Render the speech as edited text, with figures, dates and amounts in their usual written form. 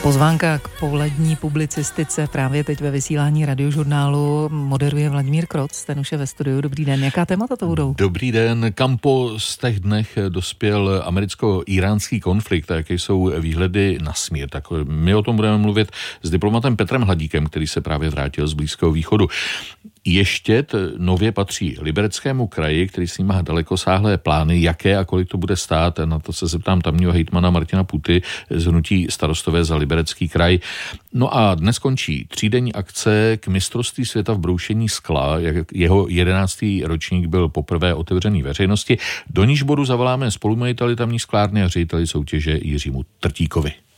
Pozvánka k polední publicistice právě teď ve vysílání Radiožurnálu moderuje Vladimír Kroc, ten už je ve studiu. Dobrý den, jaká témata to budou? Dobrý den, kam po těch dnech dospěl americko-iránský konflikt a jaké jsou výhledy na smír. Tak my o tom budeme mluvit s diplomatem Petrem Hladíkem, který se právě vrátil z Blízkého východu. Ještěd nově patří Libereckému kraji, který s ním má dalekosáhlé plány, jaké a kolik to bude stát. Na to se zeptám tamního hejtmana Martina Puty z hnutí Starostové za Liberecký kraj. No a dnes končí 3denní akce k mistrovství světa v broušení skla. Jeho 11. ročník byl poprvé otevřený veřejnosti. Do níž bodu zavoláme spolumajiteli tamní sklárny a řediteli soutěže Jiřímu Trtíkovi.